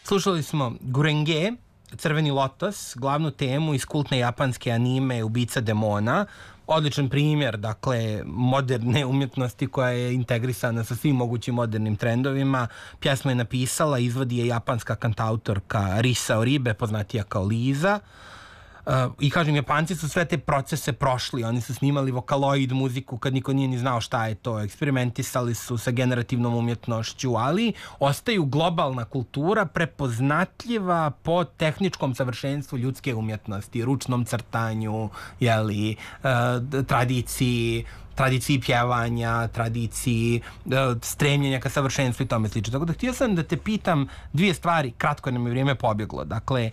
Slušali smo Gurenge, Crveni lotos, glavnu temu iz kultne japanske anime Ubica demona. Odličan primjer, dakle, moderne umjetnosti koja je integrisana sa svim mogućim modernim trendovima. Pjesmu je napisala, izvodi je japanska kantautorka Risa Oribe, poznatija kao Liza. I kažem, Japanci su sve te procese prošli, oni su snimali vokaloid muziku kad niko nije ni znao šta je to, eksperimentisali su sa generativnom umjetnošću, ali ostaju globalna kultura prepoznatljiva po tehničkom savršenstvu ljudske umjetnosti, ručnom crtanju, jeli, tradiciji pjevanja, tradiciji stremljenja ka savršenstvu i tome slično. Tako da htio sam da te pitam dvije stvari, kratko nam je vrijeme pobjeglo. Dakle,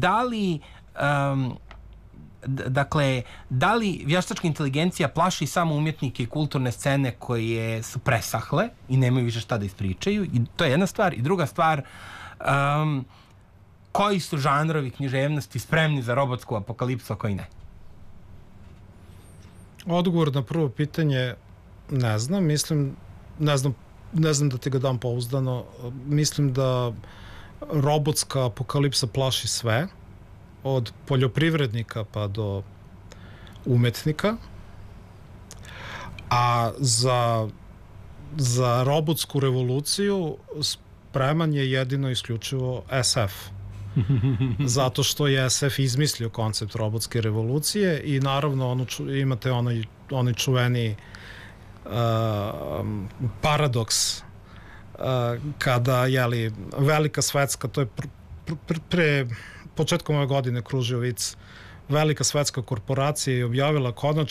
da li vještačka inteligencija plaši samo umjetnike i kulturne scene koje su presahle i nemaju više šta da ispričaju? I to je jedna stvar. I druga stvar, koji su žanrovi književnosti spremni za robotsku apokalipsu, a koji ne? Odgovor na prvo pitanje ne znam. Ne znam da ti ga dam pouzdano. Mislim da robotska apokalipsa plaši sve, od poljoprivrednika pa do umetnika, a za robotsku revoluciju spreman je jedino isključivo SF. Zato što je SF izmislio koncept robotske revolucije i naravno imate onaj čuveni paradoks kada, jeli, velika svetska, to je pre početkom ove godine kružio vic, velika svetska korporacija je objavila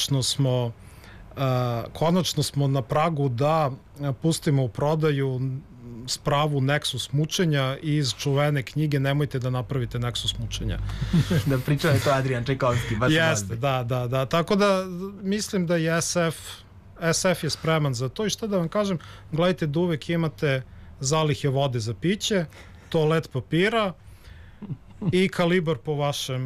konačno smo na pragu da pustimo u prodaju spravu Nexus mučenja iz čuvene knjige Nemojte da napravite Nexus mučenja. Da, pričao je to Adrian Čajkovski. Jeste, da. Tako da mislim da je SF je spreman za to i šta da vam kažem, gledajte da uvek imate zalihe vode za piće, toalet papira i kalibar po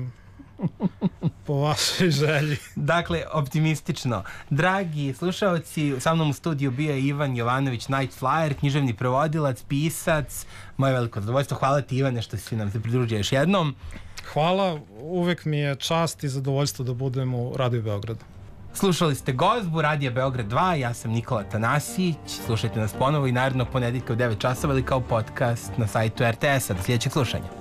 vašoj želji. Dakle, optimistično. Dragi slušalci, sa mnom u studiju bio je Ivan Jovanović, Night Flyer, književni prevodilac, pisac. Moje veliko zadovoljstvo. Hvala ti, Ivane, što si nam se pridružio još jednom. Hvala, uvek mi je čast i zadovoljstvo da budem u Radio Beogradu. Slušali ste Gozbu, Radio Beograd 2, ja sam Nikola Tanasić. Slušajte nas ponovo i narednog ponedjeljka u 9 časova ili kao podcast na sajtu RTS-a. Do sljedećeg slušanja.